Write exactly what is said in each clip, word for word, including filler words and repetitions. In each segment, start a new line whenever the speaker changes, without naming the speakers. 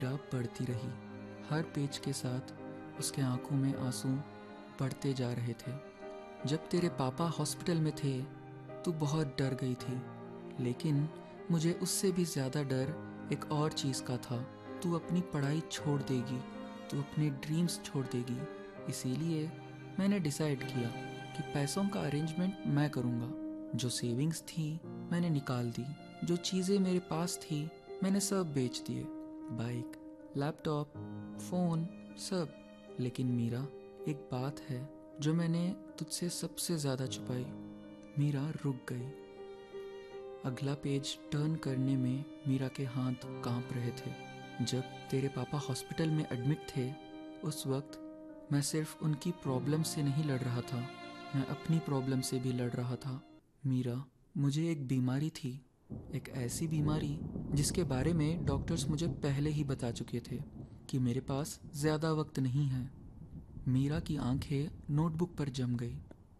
मीरा पढ़ती रही। हर पेज के साथ उसके आंखों में आंसू बढ़ते जा रहे थे। जब तेरे पापा हॉस्पिटल में थे तू बहुत डर गई थी, लेकिन मुझे उससे भी ज़्यादा डर एक और चीज़ का था। तू अपनी पढ़ाई छोड़ देगी, तू अपने ड्रीम्स छोड़ देगी। इसीलिए मैंने डिसाइड किया कि पैसों का अरेंजमेंट मैं करूँगा। जो सेविंग्स थी मैंने निकाल दी, जो चीज़ें मेरे पास थी मैंने सब बेच दिए, बाइक, लैपटॉप, फ़ोन, सब। लेकिन मीरा, एक बात है जो मैंने तुझसे सबसे ज़्यादा छुपाई। मीरा रुक गई। अगला पेज टर्न करने में मीरा के हाथ कांप रहे थे। जब तेरे पापा हॉस्पिटल में एडमिट थे, उस वक्त मैं सिर्फ उनकी प्रॉब्लम से नहीं लड़ रहा था, मैं अपनी प्रॉब्लम से भी लड़ रहा था। मीरा, मुझे एक बीमारी थी, एक ऐसी बीमारी जिसके बारे में डॉक्टर्स मुझे पहले ही बता चुके थे कि मेरे पास ज़्यादा वक्त नहीं है। मीरा की आंखें नोटबुक पर जम गई।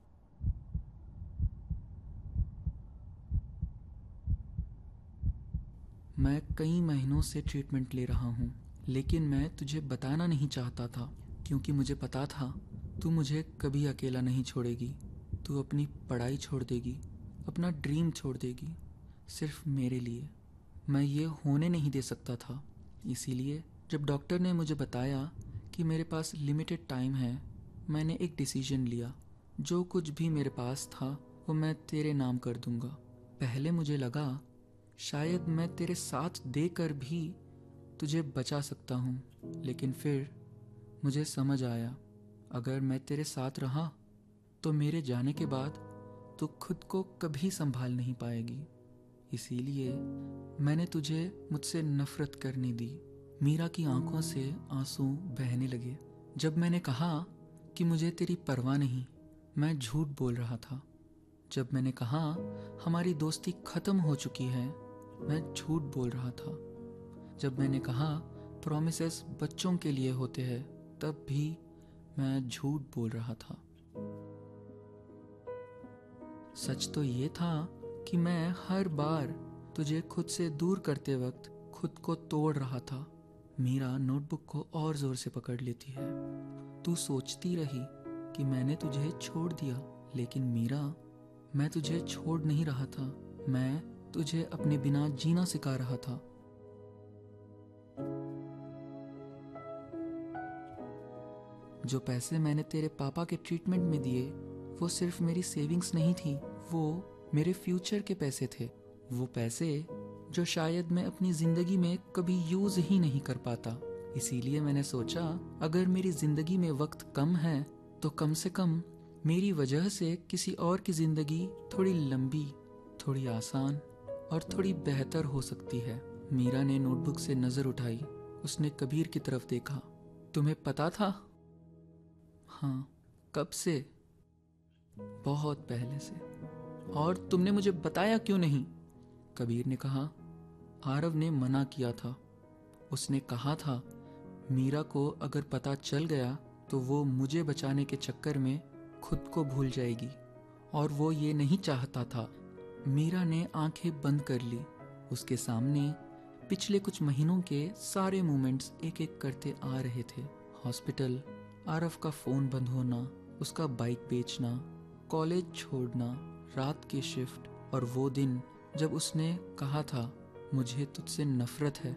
मैं कई महीनों से ट्रीटमेंट ले रहा हूँ, लेकिन मैं तुझे बताना नहीं चाहता था, क्योंकि मुझे पता था तू मुझे कभी अकेला नहीं छोड़ेगी। तू अपनी पढ़ाई छोड़ देगी, अपना ड्रीम छोड़ देगी, सिर्फ मेरे लिए। मैं ये होने नहीं दे सकता था। इसीलिए जब डॉक्टर ने मुझे बताया कि मेरे पास लिमिटेड टाइम है, मैंने एक डिसीजन लिया। जो कुछ भी मेरे पास था वो मैं तेरे नाम कर दूंगा। पहले मुझे लगा शायद मैं तेरे साथ देकर भी तुझे बचा सकता हूँ, लेकिन फिर मुझे समझ आया अगर मैं तेरे साथ रहा तो मेरे जाने के बाद तू खुद को कभी संभाल नहीं पाएगी। इसीलिए मैंने तुझे मुझसे नफरत करने दी। मीरा की आंखों से आंसू बहने लगे। जब मैंने कहा कि मुझे तेरी परवाह नहीं, मैं झूठ बोल रहा था। जब मैंने कहा हमारी दोस्ती खत्म हो चुकी है, मैं झूठ बोल रहा था। जब मैंने कहा प्रॉमिसेस बच्चों के लिए होते हैं, तब भी मैं झूठ बोल रहा था। सच तो ये था कि मैं हर बार तुझे खुद से दूर करते वक्त खुद को तोड़ रहा था। मीरा नोटबुक को और जोर से पकड़ लेती है। तू सोचती रही कि मैंने तुझे छोड़ दिया, लेकिन मीरा, मैं तुझे छोड़ नहीं रहा था। मैं तुझे अपने बिना जीना सिखा रहा था। जो पैसे मैंने तेरे पापा के ट्रीटमेंट में दिए, वो सिर्फ मेरी सेविंग्स नहीं थी, वो मेरे फ्यूचर के पैसे थे। वो पैसे जो शायद मैं अपनी जिंदगी में कभी यूज ही नहीं कर पाता। इसीलिए मैंने सोचा अगर मेरी जिंदगी में वक्त कम है तो कम से कम मेरी वजह से किसी और की जिंदगी थोड़ी लंबी, थोड़ी आसान और थोड़ी बेहतर हो सकती है। मीरा ने नोटबुक से नजर उठाई। उसने कबीर की तरफ देखा। तुम्हें पता था? हाँ। कब से? बहुत पहले से। और तुमने मुझे बताया क्यों नहीं? कबीर ने कहा, आरव ने मना किया था। उसने कहा था मीरा को अगर पता चल गया तो वो मुझे बचाने के चक्कर में खुद को भूल जाएगी, और वो ये नहीं चाहता था। मीरा ने आंखें बंद कर ली। उसके सामने पिछले कुछ महीनों के सारे मोमेंट्स एक एक करते आ रहे थे। हॉस्पिटल, आरव का फोन बंद होना, उसका बाइक बेचना, कॉलेज छोड़ना, रात की शिफ्ट, और वो दिन जब उसने कहा था मुझे तुझसे नफरत है।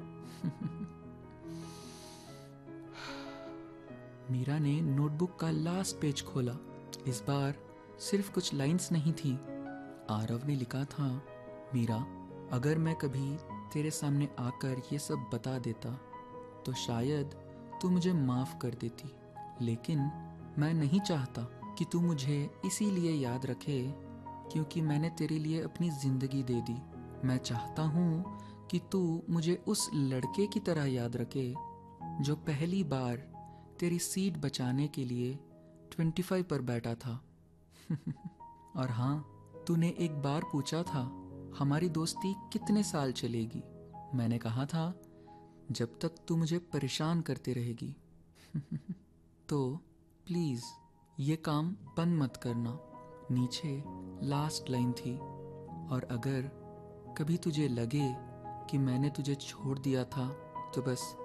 मीरा ने नोटबुक का लास्ट पेज खोला। इस बार सिर्फ कुछ लाइंस नहीं थी। आरव ने लिखा था, मीरा, अगर मैं कभी तेरे सामने आकर ये सब बता देता तो शायद तू मुझे माफ कर देती, लेकिन मैं नहीं चाहता कि तू मुझे इसीलिए याद रखे क्योंकि मैंने तेरे लिए अपनी जिंदगी दे दी। मैं चाहता हूँ कि तू मुझे उस लड़के की तरह याद रखे जो पहली बार तेरी सीट बचाने के लिए पच्चीस पर बैठा था। और हाँ, तूने एक बार पूछा था हमारी दोस्ती कितने साल चलेगी। मैंने कहा था जब तक तू मुझे परेशान करते रहेगी। तो प्लीज ये काम बंद मत करना। नीचे लास्ट लाइन थी, और अगर कभी तुझे लगे कि मैंने तुझे छोड़ दिया था तो बस